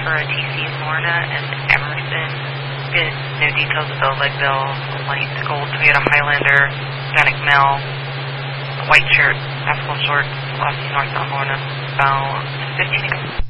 for a TC Florida and Emerson. Get no details of the Leadville, light gold Toyota Highlander, Hispanic male, white shirt, basketball shorts, North South Florida, about 15 minutes.